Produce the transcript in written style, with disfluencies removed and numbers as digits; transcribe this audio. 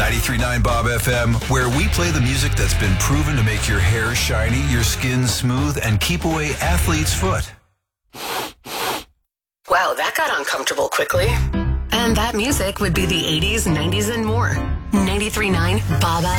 93.9 Bob FM, where we play the music that's been proven to make your hair shiny, your skin smooth, and keep away athlete's foot. Wow, that got uncomfortable quickly. And that music would be the 80s, 90s, and more. 93.9 Bob